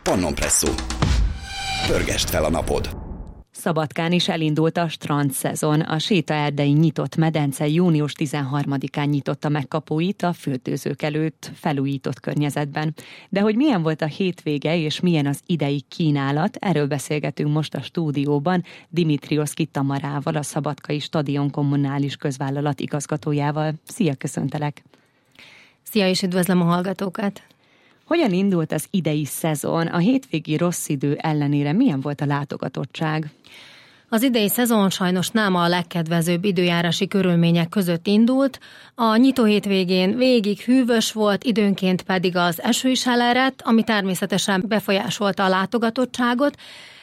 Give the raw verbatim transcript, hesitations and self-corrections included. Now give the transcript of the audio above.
Pannonpresszó. Pörgesd fel a napod. Szabadkán is elindult a strandszezon. A sétaerdei nyitott medence június tizenharmadikán nyitotta meg kapuit a fürdőzők előtt felújított környezetben. De hogy milyen volt a hétvége és milyen az idei kínálat, erről beszélgetünk most a stúdióban Dimitrioszki Tamarával, a Szabadkai Stadion Kommunális Közvállalat igazgatójával. Szia, köszöntelek! Szia, és üdvözlöm a hallgatókat! Hogyan indult az idei szezon? A hétvégi rossz idő ellenére milyen volt a látogatottság? Az idei szezon sajnos nem a legkedvezőbb időjárási körülmények között indult. A nyitó hétvégén végig hűvös volt, időnként pedig az eső is elerett, ami természetesen befolyásolta a látogatottságot,